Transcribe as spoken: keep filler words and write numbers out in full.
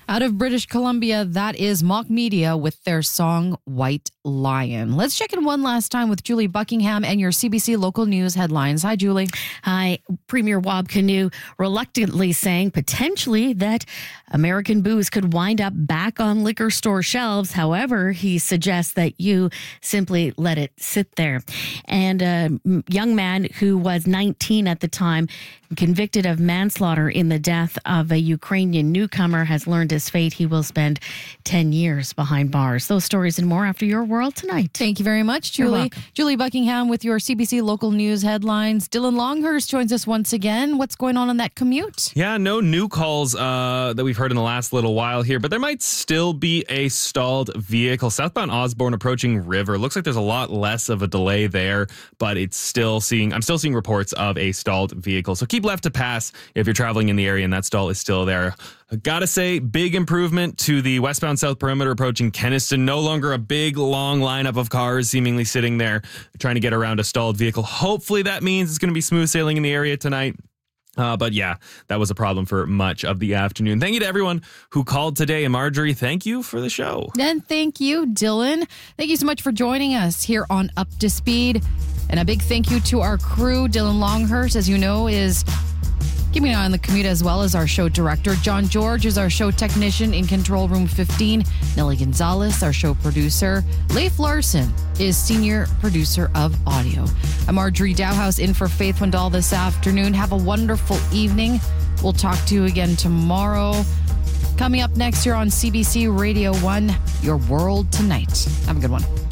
Out of British Columbia, that is Mock Media with their song White Lion. Let's check in one last time with Julie Buckingham and your C B C local news headlines. Hi, Julie. Hi. Premier Wab Kinew reluctantly saying potentially that American booze could wind up back on liquor store shelves. However, he suggests that you simply let it sit there. And a young man who was nineteen at the time, convicted of manslaughter in the death of a Ukrainian newcomer, has learned his fate. He will spend ten years behind bars. Those stories and more after Your World Tonight. Thank you very much, Julie. Julie Buckingham with your C B C local news headlines. Dylan Longhurst joins us once again. What's going on on that commute? Yeah, no new calls uh, that we've heard in the last little while here, but there might still be a stalled vehicle. Southbound Osborne approaching River. Looks like there's a lot less of a delay there, but it's still seeing, I'm still seeing reports of a stalled vehicle. So keep left to pass if you're traveling in the area and that stall is still there. Gotta say, big improvement to the westbound South Perimeter approaching Kenniston. No longer a big, long lineup of cars seemingly sitting there trying to get around a stalled vehicle. Hopefully that means it's going to be smooth sailing in the area tonight. Uh, but yeah, that was a problem for much of the afternoon. Thank you to everyone who called today. And Marjorie, thank you for the show. And thank you, Dylan. Thank you so much for joining us here on Up to Speed. And a big thank you to our crew. Dylan Longhurst, as you know, is keeping an eye on the commute, as well as our show director. John George is our show technician in Control Room fifteen. Nelly Gonzalez, our show producer. Leif Larson is senior producer of audio. I'm Marjorie Dowhouse in for Faith Wendell this afternoon. Have a wonderful evening. We'll talk to you again tomorrow. Coming up next here on C B C Radio one, Your World Tonight. Have a good one.